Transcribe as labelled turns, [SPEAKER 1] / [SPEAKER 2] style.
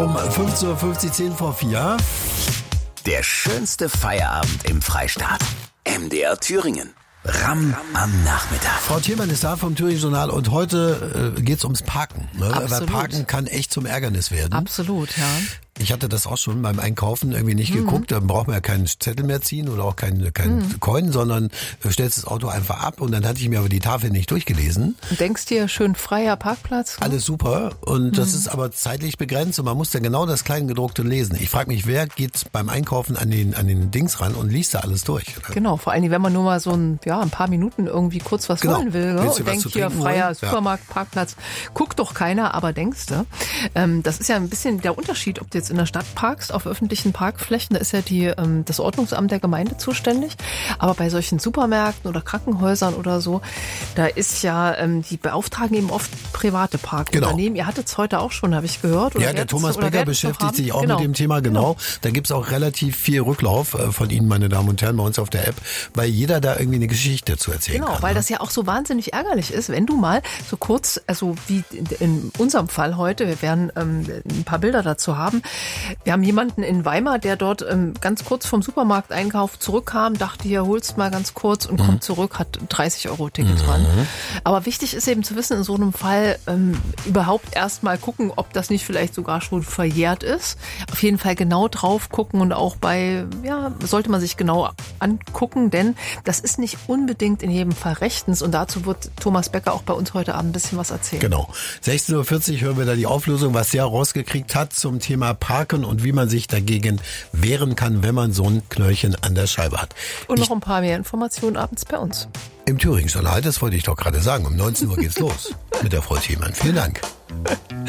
[SPEAKER 1] um 15.50 Uhr, 10 vor 4.
[SPEAKER 2] Der schönste Feierabend im Freistaat. MDR Thüringen. Ramm am Nachmittag.
[SPEAKER 1] Frau Thielmann ist da vom Thüringen Journal und heute geht's ums Parken. Ne? Weil Parken kann echt zum Ärgernis werden.
[SPEAKER 3] Absolut, ja.
[SPEAKER 1] Ich hatte das auch schon beim Einkaufen irgendwie nicht geguckt. Dann braucht man ja keinen Zettel mehr ziehen oder auch keinen Coin, sondern stellst das Auto einfach ab. Und dann hatte ich mir aber die Tafel nicht durchgelesen.
[SPEAKER 3] Und denkst dir, schön freier Parkplatz.
[SPEAKER 1] Alles super. Und das ist aber zeitlich begrenzt und man muss dann genau das Kleingedruckte lesen. Ich frage mich, wer geht beim Einkaufen an den Dings ran und liest da alles durch?
[SPEAKER 3] Genau, vor allem, wenn man nur mal so ein paar Minuten irgendwie kurz was holen will, ne? Und denkt hier, freier Supermarkt, Parkplatz, guckt doch keiner, aber denkst du. Das ist ja ein bisschen der Unterschied, ob du jetzt in der Stadt parkst, auf öffentlichen Parkflächen, da ist ja das Ordnungsamt der Gemeinde zuständig. Aber bei solchen Supermärkten oder Krankenhäusern oder so, da ist ja, die beauftragen eben oft private Parkunternehmen. Genau. Ihr hattet es heute auch schon, habe ich gehört. Oder
[SPEAKER 1] ja, der Thomas Becker beschäftigt sich auch mit dem Thema, genau. Da gibt's auch relativ viel Rücklauf von Ihnen, meine Damen und Herren, bei uns auf der App, weil jeder da irgendwie eine Geschichte zu erzählen kann.
[SPEAKER 3] Genau, weil das ja auch so wahnsinnig ärgerlich ist, wenn du mal so kurz, also wie in unserem Fall heute, wir werden ein paar Bilder dazu haben. Wir haben jemanden in Weimar, der dort ganz kurz vom Supermarkteinkauf zurückkam, dachte, hier holst mal ganz kurz und kommt zurück, hat 30-Euro-Ticket dran. Aber wichtig ist eben zu wissen, in so einem Fall überhaupt erst mal gucken, ob das nicht vielleicht sogar schon verjährt ist. Auf jeden Fall genau drauf gucken und auch sollte man sich genau angucken, denn das ist nicht unbedingt in jedem Fall rechtens und dazu wird Thomas Becker auch bei uns heute Abend ein bisschen was erzählen.
[SPEAKER 1] Genau. 16.40 Uhr hören wir da die Auflösung, was der rausgekriegt hat zum Thema Parken und wie man sich dagegen wehren kann, wenn man so ein Knöllchen an der Scheibe hat.
[SPEAKER 3] Und noch ein paar mehr Informationen abends bei uns.
[SPEAKER 1] Im Thüringen Journal, das wollte ich doch gerade sagen. Um 19 Uhr geht's los mit der Frau Thielmann. Vielen Dank.